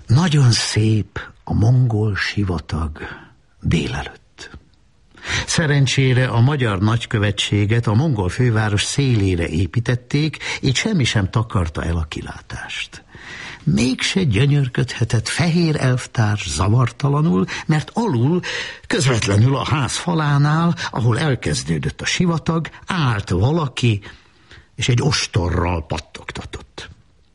Nagyon szép a mongol sivatag délelőtt. Szerencsére a magyar nagykövetséget a mongol főváros szélére építették, így semmi sem takarta el a kilátást. Mégse gyönyörködhetett Fehér elftárs zavartalanul, mert alul, közvetlenül a ház falánál, ahol elkezdődött a sivatag, állt valaki, és egy ostorral pattogtatott.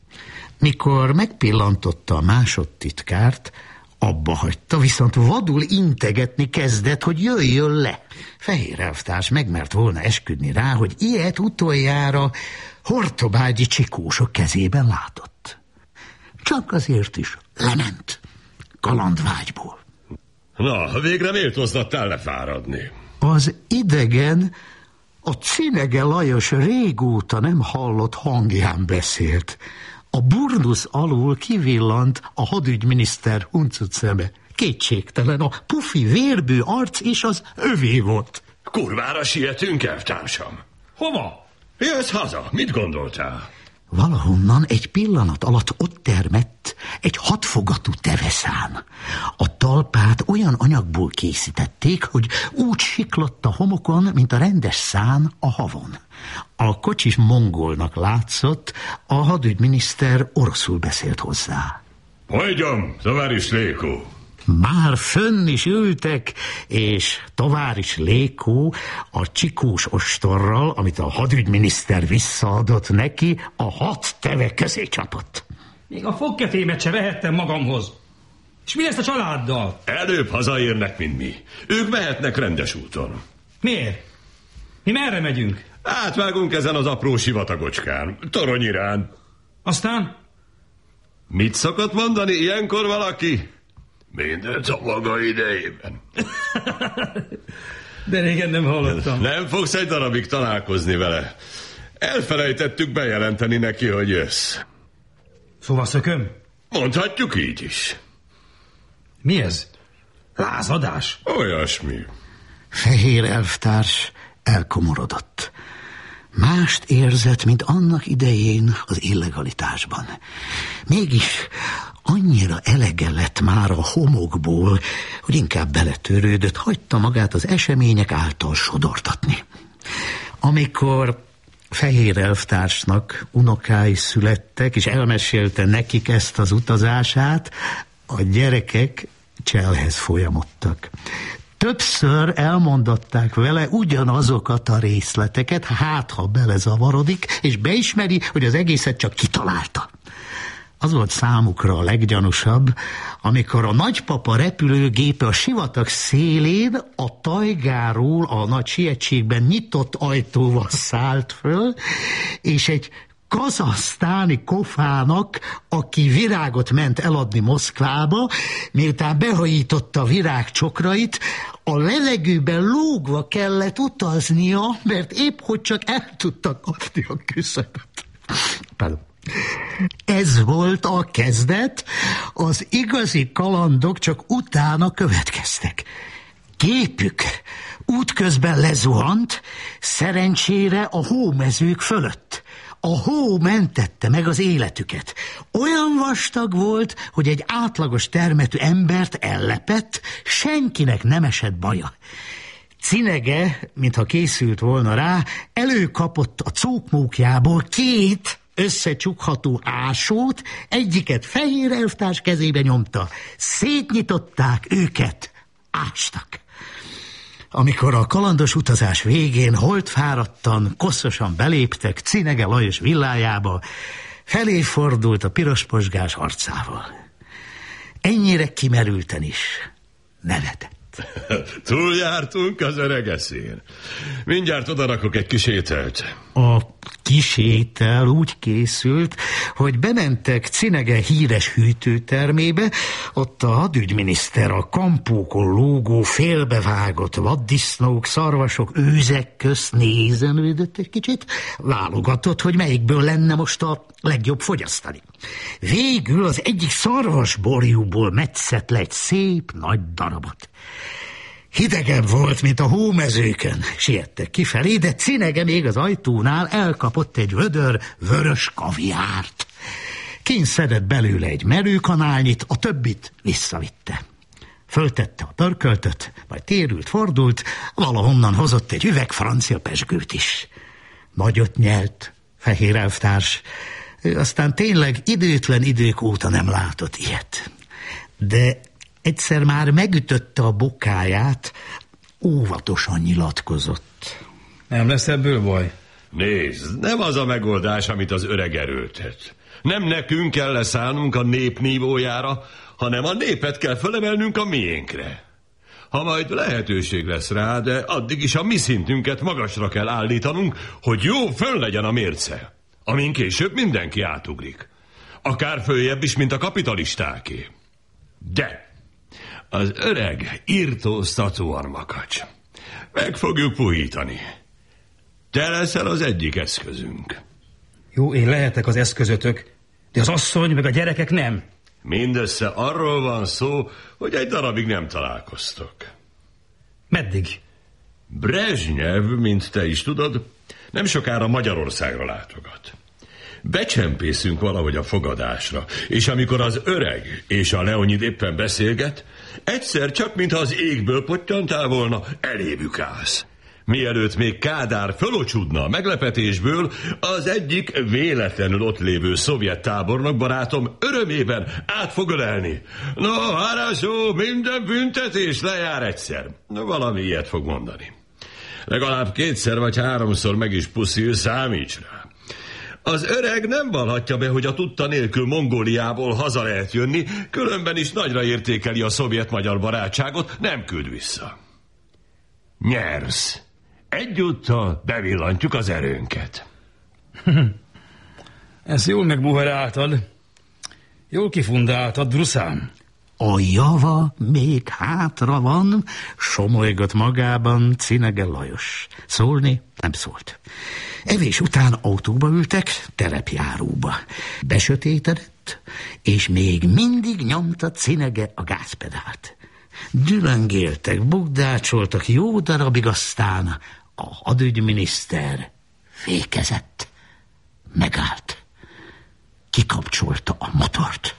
Mikor megpillantotta a másodtitkárt, abba hagyta, viszont vadul integetni kezdett, hogy jöjjön le. Fehér elftárs megmert volna esküdni rá, hogy ilyet utoljára hortobágyi csikósok kezében látott. Csak azért is lement kalandvágyból. Na, végre méltóztattál lefáradni. Az idegen a Cinege Lajos régóta nem hallott hangján beszélt. A burnusz alul kivillant a hadügyminiszter huncut szeme. Kétségtelen, a pufi vérbű arc is az övé volt. Kurvára sietünk, elvtársam. Hova? Jössz haza, mit gondoltál? Valahonnan egy pillanat alatt ott termett egy 6 fogatú teveszán. A talpát olyan anyagból készítették, hogy úgy siklott a homokon, mint a rendes szán a havon. A kocsis mongolnak látszott, a hadügyminiszter oroszul beszélt hozzá. Hagyjam, továris Léko. Már fönn is ültek, és továris Léko a csikós ostorral, amit a hadügyminiszter visszaadott neki, a 6 teve közé csapott. Még a fogkefémet se vehettem magamhoz. És mi lesz a családdal? Előbb hazaérnek, mint mi. Ők mehetnek rendes úton. Miért? Mi merre megyünk? Átvágunk ezen az apró sivatagocskán, torony iránt. Aztán? Mit szokott mondani ilyenkor valaki? Mindent a maga idejében. De régen nem hallottam. Nem fogsz egy darabig találkozni vele. Elfelejtettük bejelenteni neki, hogy jössz. Szóval szököm? Mondhatjuk így is. Mi ez? Lázadás? Olyasmi. Fehér elftárs elkomorodott. Mást érzett, mint annak idején az illegalitásban. Mégis annyira elege lett már a homokból, hogy inkább beletörődött, hagyta magát az események által sodortatni. Amikor Fehér elftársnak unokái születtek, és elmesélte nekik ezt az utazását, a gyerekek cselhez folyamodtak. Többször elmondatták vele ugyanazokat a részleteket, hát ha belezavarodik, és beismeri, hogy az egészet csak kitalálta. Az volt számukra a leggyanúsabb, amikor a nagypapa repülőgépe a sivatag szélén a tajgáról a nagy sietségben nyitott ajtóval szállt föl, és egy kazahsztáni kofának, aki virágot ment eladni Moszkvába, miután behajította a virág csokrait, a levegőben lógva kellett utaznia, mert épp hogy csak el tudta kapni a küszöböt. Ez volt a kezdet, az igazi kalandok csak utána következtek. Gépük útközben lezuhant, szerencsére a hómezők fölött. A hó mentette meg az életüket. Olyan vastag volt, hogy egy átlagos termetű embert ellepett, senkinek nem esett baja. Cinege, mintha készült volna rá, előkapott a cókmókjából 2 összecsukható ásót, egyiket Fehér elftárs kezébe nyomta. Szétnyitották őket, ástak. Amikor a kalandos utazás végén holtfáradtan, koszosan beléptek Cinege Lajos villájába, felé fordult a pirosposgás arcával. Ennyire kimerülten is nevetett. Túljártunk az öregeszén. Mindjárt odarakok egy kis ételt. A kis étel úgy készült, hogy bementek Cinege híres hűtőtermébe, ott a hadügyminiszter a kampókon lógó, félbevágott vaddisznók, szarvasok, őzek közt nézelődött egy kicsit, válogatott, hogy melyikből lenne most a legjobb fogyasztani. Végül az egyik szarvasborjúból metszett le egy szép nagy darabot. Hidegebb volt, mint a hómezőkön. Siettek kifelé, de Cinege még az ajtónál elkapott egy vödör vörös kaviárt. Kényszerett belőle egy merőkanálnyit, a többit visszavitte. Föltette a pörköltöt, majd térült, fordult, valahonnan hozott egy üveg francia pezsgőt is. Nagyot nyelt fehér elftárs, ő aztán tényleg időtlen idők óta nem látott ilyet. De egyszer már megütötte a bokáját, óvatosan nyilatkozott. Nem lesz ebből baj? Nézd, nem az a megoldás, amit az öreg erőltet. Nem nekünk kell leszállnunk a nép nívójára, hanem a népet kell fölemelnünk a miénkre. Ha majd lehetőség lesz rá, de addig is a mi szintünket magasra kell állítanunk, hogy jó fönn legyen a mérce, amin később mindenki átugrik. Akár följebb is, mint a kapitalistáké. De az öreg irtóztatóan makacs. Meg fogjuk puhítani. Te leszel az egyik eszközünk. Jó, én lehetek az eszközötök, de az asszony meg a gyerekek nem. Mindössze arról van szó, hogy egy darabig nem találkoztok. Meddig? Brezsnyev, mint te is tudod, nem sokára Magyarországra látogat. Becsempészünk valahogy a fogadásra, és amikor az öreg és a Leonid éppen beszélget, egyszer csak, mintha az égből pottyantál volna, elébük állsz. Mielőtt még Kádár fölocsudna a meglepetésből, az egyik véletlenül ott lévő szovjet tábornok barátom örömében át fog ölelni. No, Harasó, minden büntetés lejár egyszer. No, valami ilyet fog mondani. Legalább 2 vagy 3 meg is puszil, számíts rá. Az öreg nem vallhatja be, hogy a tudta nélkül Mongóliából haza lehet jönni, különben is nagyra értékeli a szovjet-magyar barátságot, nem küld vissza. Nyersz. Egyúttal bevillantjuk az erőnket. Ezt jól megbuheráltad. Jól kifundáltad, Druszám. A java még hátra van, somolygott magában Cinege Lajos. Szólni nem szólt. Evés után autóba ültek, terepjáróba. Besötétedett, és még mindig nyomta Cinege a gázpedált. Düllöngéltek, bukdácsoltak jó darabig, aztán a hadügyminiszter fékezett, megállt, kikapcsolta a motort.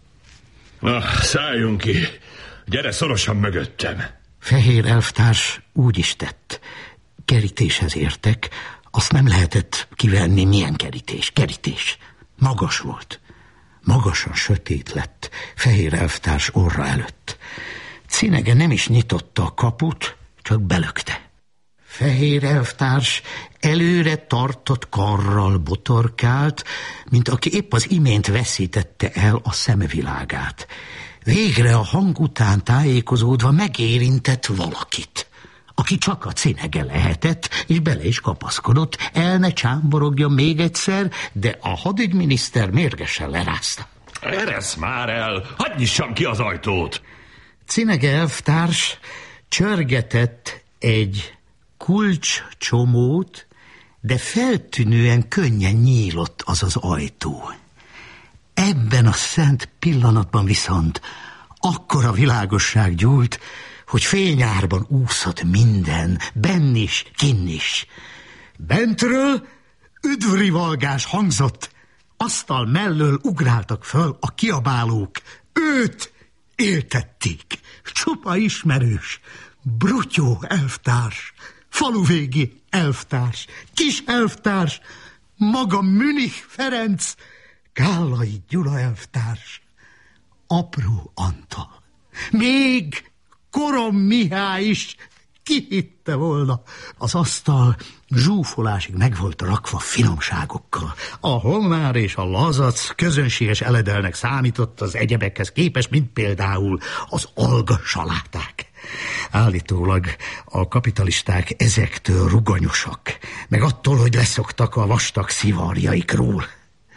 Szálljunk ki, gyere szorosan mögöttem. Fehér elftárs úgy is tett. Kerítéshez értek, azt nem lehetett kivenni, milyen kerítés. Kerítés. Magas volt. Magasan sötét lett fehér elftárs orra előtt. Cinege nem is nyitotta a kaput, csak belökte. Fehér elftárs előre tartott karral botorkált, mint aki épp az imént veszítette el a szemvilágát. Végre a hang után tájékozódva megérintett valakit, aki csak a Cinege lehetett, és bele is kapaszkodott. El ne csámborogjon még egyszer, de a hadügyminiszter mérgesen lerázta. Eresz már el, hadd nyissam ki az ajtót! Cinege elftárs csörgetett egy kulcscsomót, de feltűnően könnyen nyílott az ajtó. Ebben a szent pillanatban viszont akkora világosság gyújt, hogy fényárban úszott minden, benn is, kinn is. Bentről üdvrivalgás hangzott, asztal mellől ugráltak föl a kiabálók. Őt éltették, csupa ismerős, Brutyó elftárs, faluvégi elftárs, kis elftárs, maga Münich Ferenc, Gállai Gyula elftárs, Apró Antal. Még Korom Mihály is kihitte volna. Az asztal zsúfolásig meg volt rakva finomságokkal. A homár és a lazac közönséges eledelnek számított az egyebekhez képest, mint például az alga saláták. Állítólag a kapitalisták ezektől ruganyosak, meg attól, hogy leszoktak a vastag szivarjaikról.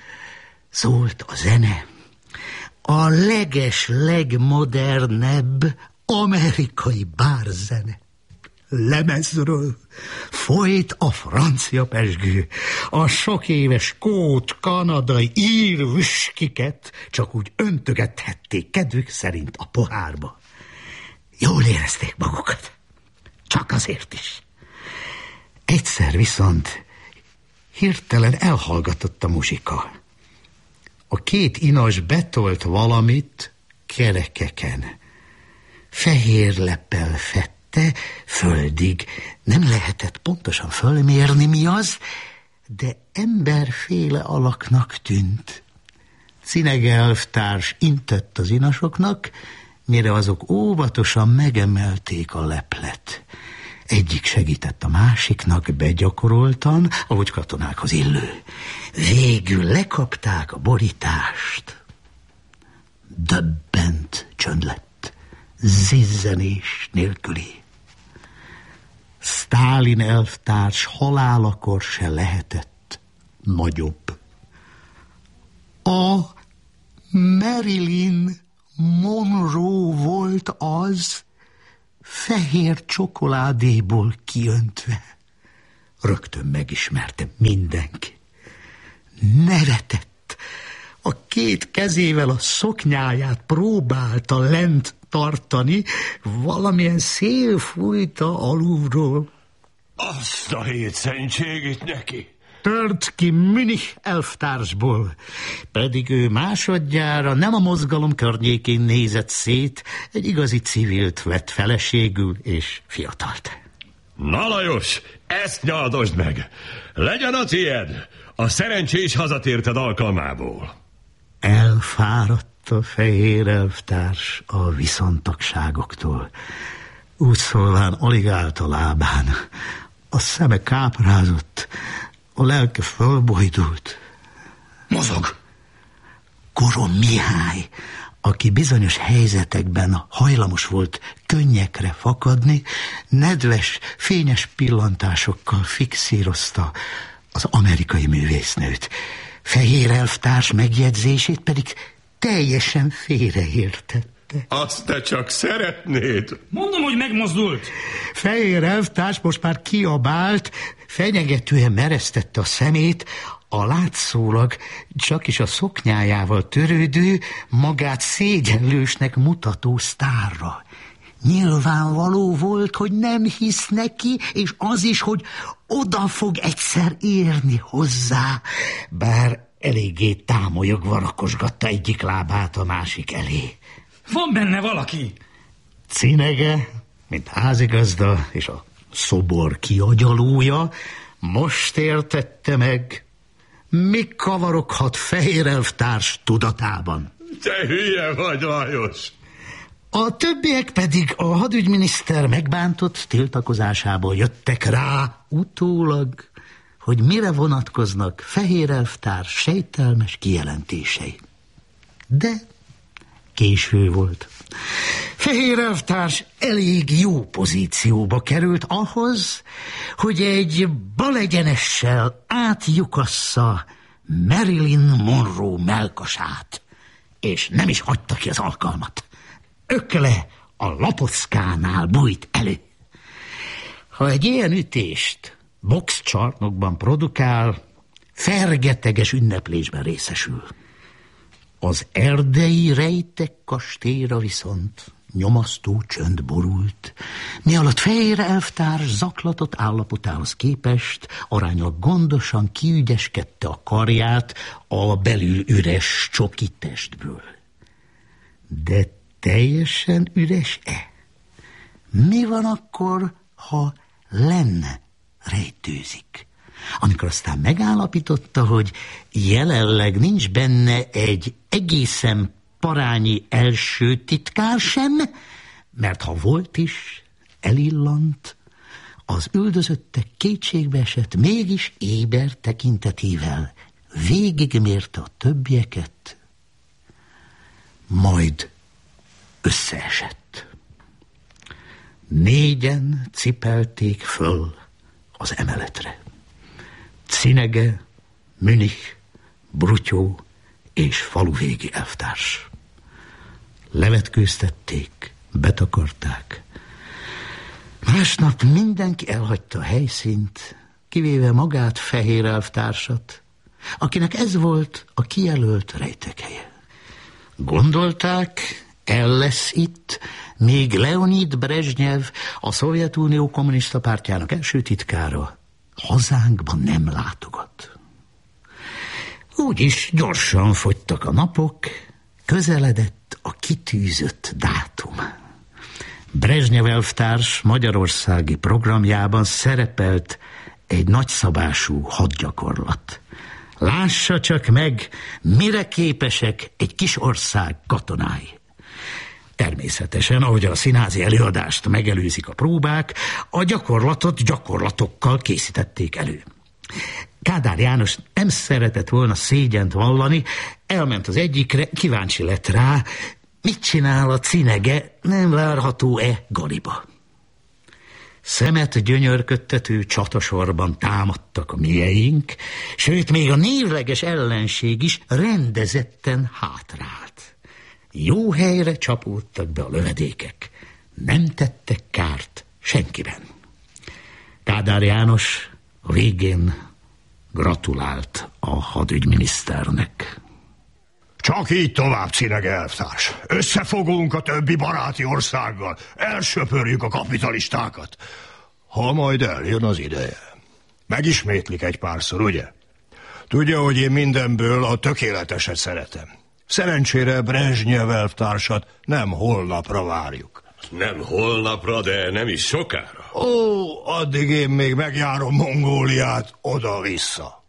Szólt a zene, a legmodernebb amerikai bárzene. Lemezről folyt a francia pezsgő, a sok éves skót, kanadai, ír whiskyket csak úgy öntögethették kedvük szerint a pohárba. Jól érezték magukat, csak azért is. Egyszer viszont hirtelen elhallgatott a muzsika. A két inas betolt valamit kerekeken. Fehér leppel fette, földig. Nem lehetett pontosan fölmérni, mi az, de emberféle alaknak tűnt. Cinege elvtárs intett az inasoknak, mire azok óvatosan megemelték a leplet. Egyik segített a másiknak begyakoroltan, ahogy katonákhoz illő. Végül lekapták a borítást. Döbbent csönd lett, zizzenés nélküli. Sztálin elvtárs halálakor se lehetett nagyobb. A Marilyn Monroe volt az, fehér csokoládéból kiöntve. Rögtön megismerte mindenki. Nevetett. A két kezével a szoknyáját próbálta lent tartani, valamilyen szél fújta alulról. Azt a hétszentségét neki! Tört ki Münich elvtársból, pedig ő másodjára nem a mozgalom környékén nézett szét, egy igazi civilt vett feleségül és fiatalt. Na Lajos, ezt nyaldosd meg! Legyen a tied! A szerencsés hazatérted alkalmából. Elfáradt a fehér elvtárs a viszontagságoktól. Úgy szólván alig állt a lábán. A szeme káprázott, a lelke fölbojdult. Mozog! Gorom Mihály, aki bizonyos helyzetekben hajlamos volt könnyekre fakadni, nedves, fényes pillantásokkal fixírozta az amerikai művésznőt. Fehér elvtárs megjegyzését pedig teljesen félreértette. Azt te csak szeretnéd. Mondom, hogy megmozdult. Fehér elvtárs most már kiabált, fenyegetően meresztette a szemét, a látszólag csak is a szoknyájával törődő, magát szégyenlősnek mutató sztárra. Nyilvánvaló volt, hogy nem hisz neki, és az is, hogy oda fog egyszer érni hozzá, bár eléggé támolyogva rakosgatta egyik lábát a másik elé. Van benne valaki. Cinege, mint házigazda és a szobor kiagyalója, most értette meg, mi kavaroghat fehér elvtárs tudatában. Te hülye vagy, Lajos! A többiek pedig a hadügyminiszter megbántott tiltakozásából jöttek rá utólag, hogy mire vonatkoznak fehér elvtárs sejtelmes kijelentései. De késő volt. Fehér elvtárs elég jó pozícióba került ahhoz, hogy egy balegyenessel átlyukassza Marilyn Monroe mellkasát, és nem is hagyta ki az alkalmat. Ökle a lapockánál bújt elő. Ha egy ilyen ütést boxcsarnokban produkál, fergeteges ünneplésben részesül. Az erdei rejtek kastélyra viszont nyomasztó csönd borult, mi alatt fehér elvtárs zaklatott állapotához képest aránylag gondosan kiügyeskedte a karját a belül üres csoki testből. De teljesen üres-e? Mi van akkor, ha lenne rejtőzik? Amikor aztán megállapította, hogy jelenleg nincs benne egy egészen parányi első titkár sem, mert ha volt is, elillant, az üldözöttek kétségbe esett, mégis éber tekintetével végigmérte a többieket, majd összeesett. 4 cipelték föl az emeletre. Cinege, Münich, Brutyó és faluvégi elvtárs. Levetkőztették, betakarták. Másnap mindenki elhagyta a helyszínt, kivéve magát fehér elvtársat, akinek ez volt a kijelölt rejtekhelye. Gondolták, el lesz itt, még Leonid Brezsnyev, a Szovjetunió Kommunista Pártjának első titkára, hazánkban nem látogat. Úgyis gyorsan fogytak a napok, közeledett a kitűzött dátum. Brezsnyev elvtárs magyarországi programjában szerepelt egy nagyszabású hadgyakorlat. Lássa csak meg, mire képesek egy kis ország katonái. Természetesen, ahogy a színházi előadást megelőzik a próbák, a gyakorlatot gyakorlatokkal készítették elő. Kádár János nem szeretett volna szégyent vallani, elment az egyikre, kíváncsi lett rá, mit csinál a cinege, nem várható-e Galiba. Szemet gyönyörködtető csatasorban támadtak a mieink, sőt, még a névleges ellenség is rendezetten hátrált. Jó helyre csapódtak be a lövedékek, nem tettek kárt senkiben. Kádár János a végén gratulált a hadügyminiszternek. Csak így tovább, Cinege elvtárs. Összefogunk a többi baráti országgal, elsöpörjük a kapitalistákat. Ha majd eljön az ideje. Megismétlik egy párszor, ugye? Tudja, hogy én mindenből a tökéleteset szeretem. Szerencsére Brezsnyev elvtársat nem holnapra várjuk. Nem holnapra, de nem is sokára. Ó, addig én még megjárom Mongóliát oda-vissza.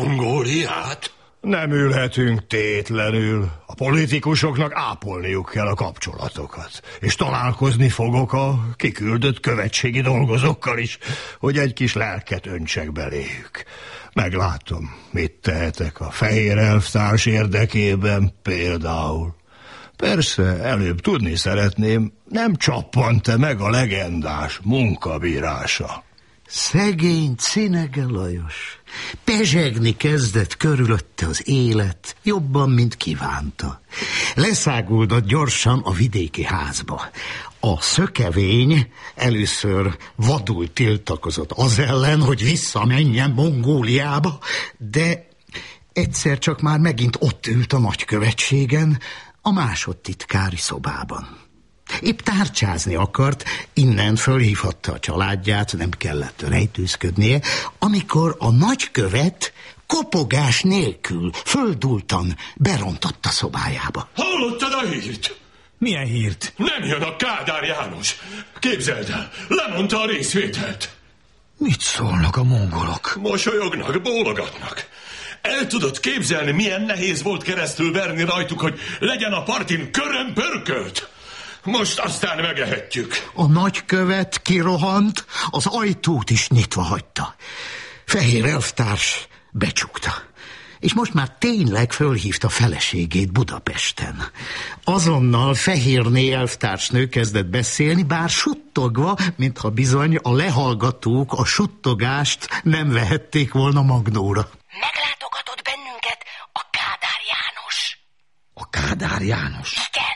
Mongóliát? Nem ülhetünk tétlenül. A politikusoknak ápolniuk kell a kapcsolatokat. És találkozni fogok a kiküldött követségi dolgozókkal is, hogy egy kis lelket öntsek beléjük. Meglátom, mit tehetek a fehér elvtárs érdekében például. Persze, előbb tudni szeretném, nem csappant-e meg a legendás munkabírása. Szegény Cinege Lajos. Pezsegni kezdett körülötte az élet, jobban, mint kívánta. Leszáguldott gyorsan a vidéki házba. A szökevény először vadul tiltakozott az ellen, hogy visszamenjen Mongóliába, de egyszer csak már megint ott ült a nagykövetségen, a másodtitkári szobában. Épp tárcsázni akart, innen fölhívhatta a családját, nem kellett rejtőzködnie, amikor a nagykövet kopogás nélkül, földultan berontott a szobájába. Hallottad a hírt? Milyen hírt? Nem jön a Kádár János. Képzeld el, lemondta a részvételt. Mit szólnak a mongolok? Mosolyognak, bólogatnak. El tudod képzelni, milyen nehéz volt keresztül verni rajtuk, hogy legyen a partin körön pörkölt? Most aztán megehetjük. A nagykövet kirohant, az ajtót is nyitva hagyta. Fehér elvtárs becsukta, és most már tényleg fölhívta feleségét Budapesten. Azonnal Fehérné elvtársnő kezdett beszélni, bár suttogva, mintha bizony a lehallgatók a suttogást nem vehették volna magnóra. Meglátogatott bennünket a Kádár János. A Kádár János? Igen.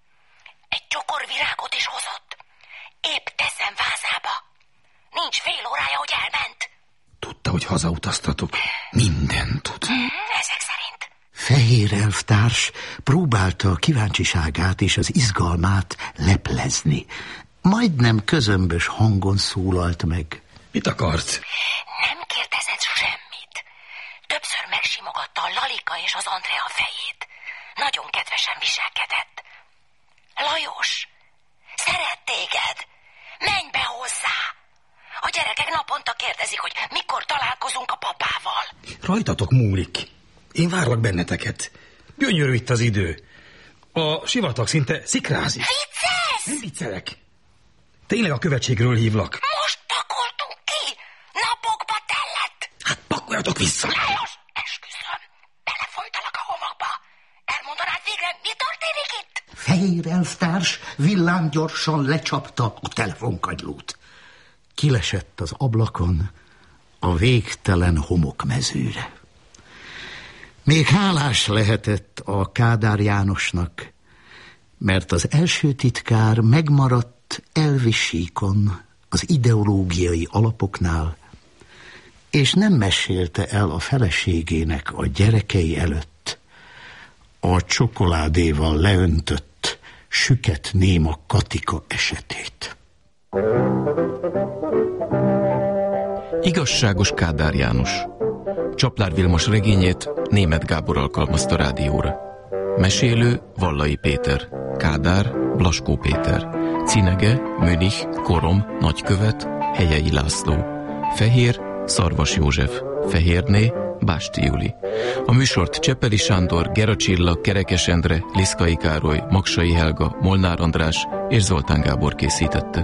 Egy csokorvirágot is hozott. Épp teszem vázába. Nincs fél órája, hogy elment. Tudta, hogy hazautaztatok? Mindent tud. Ezek szerint. Fehér elvtárs próbálta a kíváncsiságát és az izgalmát leplezni. Majdnem közömbös hangon szólalt meg. Mit akart? Nem kérdezett semmit. Többször megsimogatta a Lalika és az Andrea fejét. Nagyon kedvesen viselkedett. Lajos, szeret téged. Menj be hozzá. A gyerekek naponta kérdezik, hogy mikor találkozunk a papával. Rajtatok múlik. Én várlak benneteket. Gyönyörű itt az idő. A sivatag szinte szikrázik. Viccelsz? Nem viccelek. Tényleg a követségről hívlak. Most pakoltunk ki. Napokba tellett. Hát pakoljatok vissza. Lajos, esküszöm. Belefolytalak a homokba. Elmondanád végre, mi történik itt? Fehér elvtárs villámgyorsan lecsapta a telefonkagylót. Kilesett az ablakon a végtelen homokmezőre. Még hálás lehetett a Kádár Jánosnak, mert az első titkár megmaradt elvi síkon az ideológiai alapoknál, és nem mesélte el a feleségének a gyerekei előtt a csokoládéval leöntött, süket néma Katika esetét. Igazságos Kádár János. Csaplár Vilmos regényét Németh Gábor alkalmazta rádióra. Mesélő Vallai Péter, Kádár Blaskó Péter, Cinege Münich Korom Nagykövet Helyei László, Fehér Szarvas József, Fehérné Básti Juli. A műsort Csepeli Sándor, Gera Csilla, Kerekes Endre, Liszkai Károly, Maksai Helga, Molnár András és Zoltán Gábor készítette.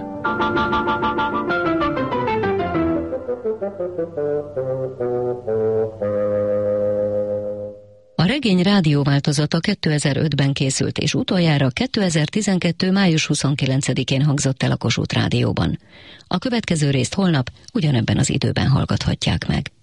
A regény rádióváltozata 2005-ben készült, és utoljára 2012. május 29-én hangzott el a Kossuth Rádióban. A következő részt holnap ugyanebben az időben hallgathatják meg.